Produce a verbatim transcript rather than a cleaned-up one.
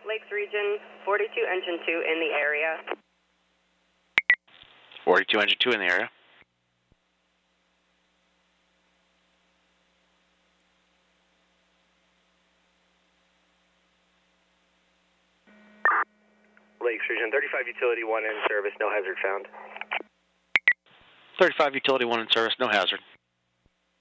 Lakes Region, forty-two Engine two in the area. forty-two Engine two in the area. Lakes Region, thirty-five Utility one in service, no hazard found. thirty-five Utility one in service, no hazard.